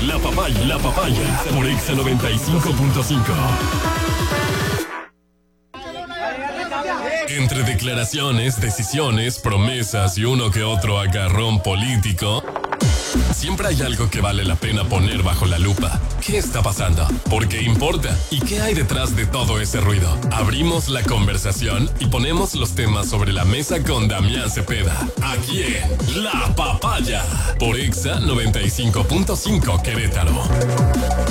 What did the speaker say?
La papaya por Exa 95.5. Entre declaraciones, decisiones, promesas y uno que otro agarrón político, siempre hay algo que vale la pena poner bajo la lupa. ¿Qué está pasando? ¿Por qué importa? ¿Y qué hay detrás de todo ese ruido? Abrimos la conversación y ponemos los temas sobre la mesa con Damián Cepeda. Aquí en La Papaya por Exa 95.5 Querétaro.